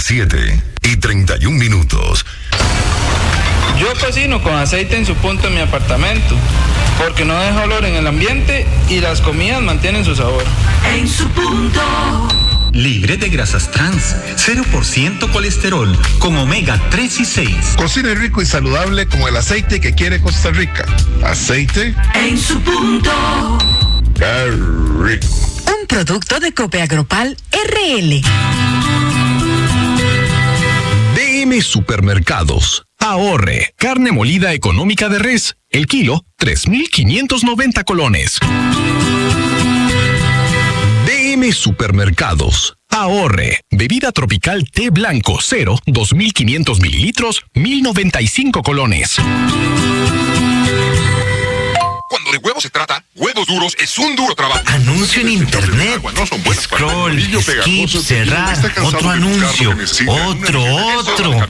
7:31. Yo cocino con aceite en su punto en mi apartamento, porque no deja olor en el ambiente y las comidas mantienen su sabor. En su punto. Libre de grasas trans, 0% colesterol, con omega 3 y 6. Cocine rico y saludable con el aceite que quiere Costa Rica. Aceite en su punto. ¡Qué rico! Un producto de Copeagropal RL. DM Supermercados. Ahorre. Carne molida económica de res. El kilo, 3,590 colones. DM Supermercados. Ahorre. Bebida tropical té blanco 0, 2,500 mililitros, 1,095 colones. Cuando de huevos se trata, Huevos Duros es un duro trabajo. Anuncio en internet. Scroll, skip, cerrar, otro anuncio, otro.